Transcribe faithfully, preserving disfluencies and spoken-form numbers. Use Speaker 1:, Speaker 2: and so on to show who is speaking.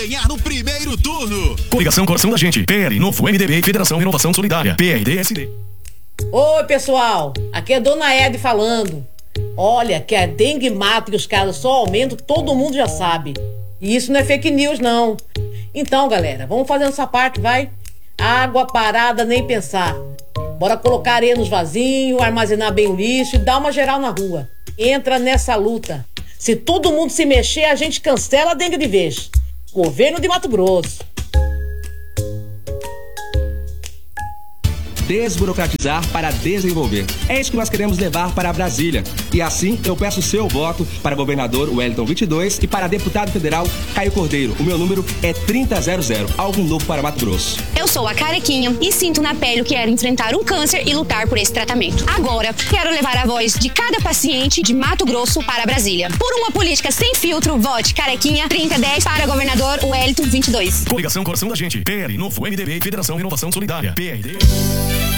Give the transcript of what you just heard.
Speaker 1: Ganhar no primeiro turno.
Speaker 2: Coligação Coração da Gente, P L, Novo, M D B, Federação Renovação Solidária, P R D S D.
Speaker 3: Oi, pessoal, aqui é Dona Ed falando. Olha, que a dengue mata e os casos só aumentam, todo mundo já sabe. E isso não é fake news, não. Então, galera, vamos fazer nossa parte, vai? Água parada, nem pensar. Bora colocar areia nos vasinhos, armazenar bem o lixo e dar uma geral na rua. Entra nessa luta. Se todo mundo se mexer, a gente cancela a dengue de vez. Governo de Mato Grosso.
Speaker 4: Desburocratizar para desenvolver. É isso que nós queremos levar para Brasília. E assim eu peço seu voto para governador Wellington vinte e dois e para deputado federal Caio Cordeiro. O meu número é trinta zero zero. Algo novo para Mato Grosso.
Speaker 5: Eu sou a Carequinha e sinto na pele que quero enfrentar um câncer e lutar por esse tratamento. Agora, quero levar a voz de cada paciente de Mato Grosso para Brasília. Por uma política sem filtro, vote Carequinha trinta dez para governador Wellington vinte e dois.
Speaker 2: Coligação Coração da Gente, P L, Novo, M D B, Federação Renovação Solidária, P R D.